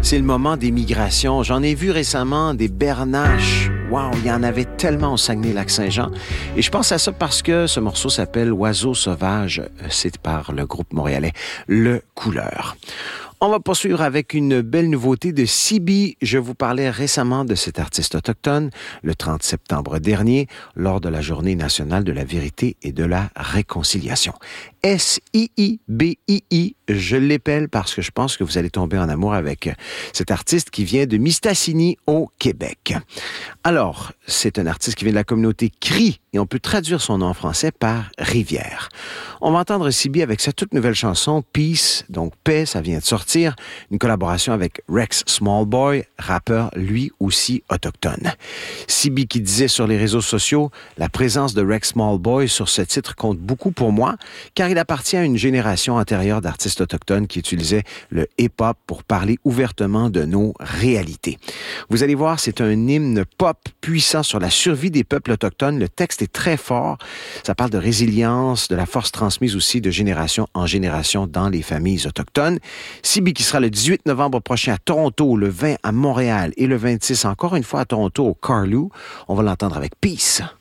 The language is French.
C'est le moment des migrations. J'en ai vu récemment des bernaches. Wow, il y en avait tellement au Saguenay-Lac-Saint-Jean. Et je pense à ça parce que ce morceau s'appelle Oiseau sauvage. C'est par le groupe montréalais Le Couleur. On va poursuivre avec une belle nouveauté de Sibi. Je vous parlais récemment de cet artiste autochtone le 30 septembre dernier lors de la Journée nationale de la vérité et de la réconciliation. S-I-I-B-I-I, je l'épelle parce que je pense que vous allez tomber en amour avec cet artiste qui vient de Mistassini au Québec. Alors, c'est un artiste qui vient de la communauté Cri et on peut traduire son nom en français par rivière. On va entendre Sibi avec sa toute nouvelle chanson Peace, donc paix, ça vient de sortir, une collaboration avec Rex Smallboy, rappeur lui aussi autochtone. Sibi qui disait sur les réseaux sociaux, la présence de Rex Smallboy sur ce titre compte beaucoup pour moi, car il appartient à une génération antérieure d'artistes autochtones qui utilisaient le hip-hop pour parler ouvertement de nos réalités. Vous allez voir, c'est un hymne pop puissant sur la survie des peuples autochtones. Le texte est très fort. Ça parle de résilience, de la force transmise aussi de génération en génération dans les familles autochtones. Sibi qui sera le 18 novembre prochain à Toronto, le 20 à Montréal et le 26 encore une fois à Toronto au Carlou. On va l'entendre avec Peace.